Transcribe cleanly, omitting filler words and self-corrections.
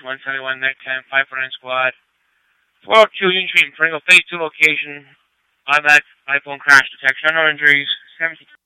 171, Net 10, 549 Squad. 402 Union Street in Pringle, Phase 2 location. Automatic iPhone crash detection. No injuries. 17.